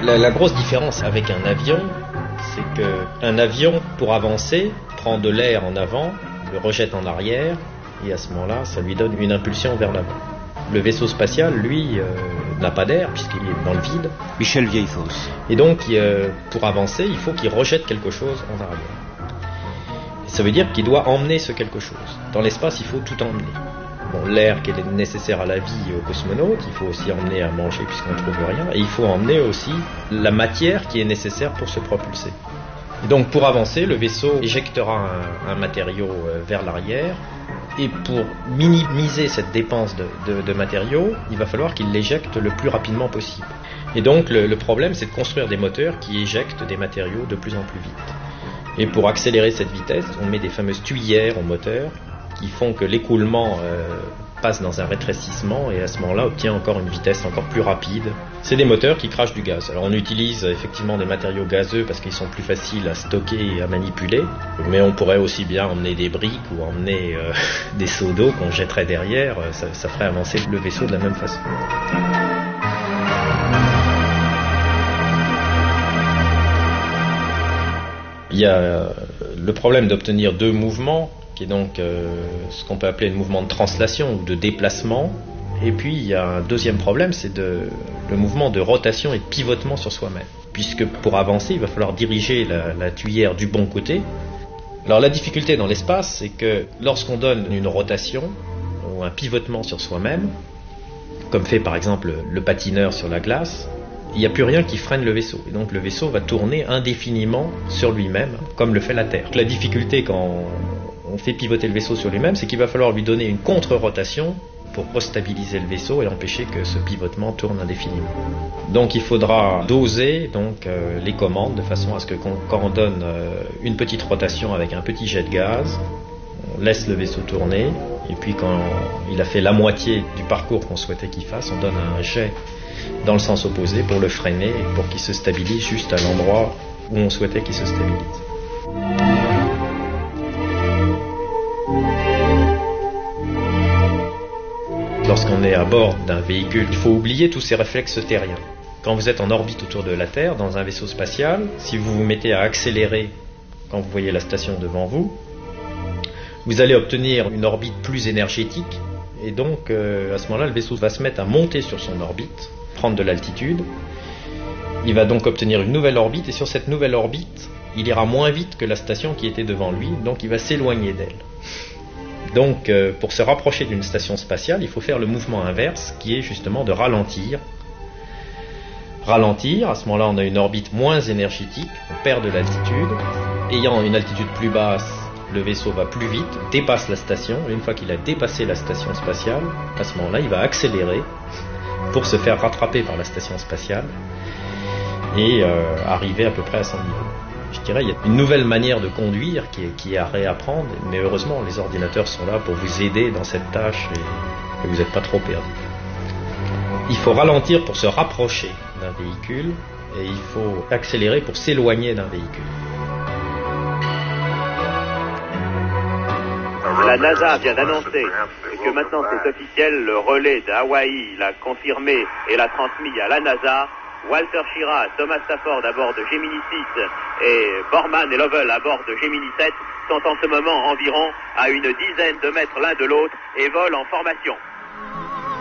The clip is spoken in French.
La grosse différence avec un avion, c'est qu'un avion, pour avancer, prend de l'air en avant, le rejette en arrière, et à ce moment-là, ça lui donne une impulsion vers l'avant. Le vaisseau spatial, lui, n'a pas d'air, puisqu'il est dans le vide. Michel Vieillefosse. Et donc, pour avancer, il faut qu'il rejette quelque chose en arrière. Ça veut dire qu'il doit emmener ce quelque chose. Dans l'espace, il faut tout emmener. Bon, l'air qui est nécessaire à la vie aux cosmonautes, il faut aussi emmener à manger puisqu'on ne trouve rien, et il faut emmener aussi la matière qui est nécessaire pour se propulser. Et donc pour avancer, le vaisseau éjectera un matériau vers l'arrière, et pour minimiser cette dépense de matériaux, il va falloir qu'il l'éjecte le plus rapidement possible. Et donc le problème, c'est de construire des moteurs qui éjectent des matériaux de plus en plus vite. Et pour accélérer cette vitesse, on met des fameuses tuyères au moteur qui font que l'écoulement passe dans un rétrécissement et à ce moment-là obtient encore une vitesse encore plus rapide. C'est des moteurs qui crachent du gaz. Alors on utilise effectivement des matériaux gazeux parce qu'ils sont plus faciles à stocker et à manipuler, mais on pourrait aussi bien emmener des briques ou emmener des seaux d'eau qu'on jetterait derrière, ça ferait avancer le vaisseau de la même façon. Il y a le problème d'obtenir deux mouvements, qui est donc ce qu'on peut appeler le mouvement de translation ou de déplacement. Et puis il y a un deuxième problème, c'est le mouvement de rotation et de pivotement sur soi-même. Puisque pour avancer, il va falloir diriger la tuyère du bon côté. Alors la difficulté dans l'espace, c'est que lorsqu'on donne une rotation ou un pivotement sur soi-même, comme fait par exemple le patineur sur la glace, il n'y a plus rien qui freine le vaisseau. Et donc le vaisseau va tourner indéfiniment sur lui-même, comme le fait la Terre. La difficulté quand on fait pivoter le vaisseau sur lui-même, c'est qu'il va falloir lui donner une contre-rotation pour restabiliser le vaisseau et empêcher que ce pivotement tourne indéfiniment. Donc il faudra doser les commandes de façon à ce que quand on donne une petite rotation avec un petit jet de gaz, on laisse le vaisseau tourner, et puis quand il a fait la moitié du parcours qu'on souhaitait qu'il fasse, on donne un jet dans le sens opposé pour le freiner et pour qu'il se stabilise juste à l'endroit où on souhaitait qu'il se stabilise. Lorsqu'on est à bord d'un véhicule, il faut oublier tous ces réflexes terriens. Quand vous êtes en orbite autour de la Terre, dans un vaisseau spatial, si vous vous mettez à accélérer quand vous voyez la station devant vous, vous allez obtenir une orbite plus énergétique, et donc à ce moment-là, le vaisseau va se mettre à monter sur son orbite, prendre de l'altitude. Il va donc obtenir une nouvelle orbite, et sur cette nouvelle orbite, il ira moins vite que la station qui était devant lui, donc il va s'éloigner d'elle. Donc pour se rapprocher d'une station spatiale, il faut faire le mouvement inverse, qui est justement de ralentir. Ralentir, à ce moment-là on a une orbite moins énergétique, on perd de l'altitude. Ayant une altitude plus basse, le vaisseau va plus vite, dépasse la station, et une fois qu'il a dépassé la station spatiale, à ce moment-là il va accélérer pour se faire rattraper par la station spatiale et arriver à peu près à son niveau. Je dirais il y a une nouvelle manière de conduire qui est à réapprendre, mais heureusement les ordinateurs sont là pour vous aider dans cette tâche et que vous n'êtes pas trop perdu. Il faut ralentir pour se rapprocher d'un véhicule et il faut accélérer pour s'éloigner d'un véhicule. La NASA vient d'annoncer que maintenant c'est officiel, le relais d'Hawaï l'a confirmé et l'a transmis à la NASA. Walter Schirra, Thomas Stafford à bord de Gemini 6 et Borman et Lovell à bord de Gemini 7 sont en ce moment environ à une dizaine de mètres l'un de l'autre et volent en formation.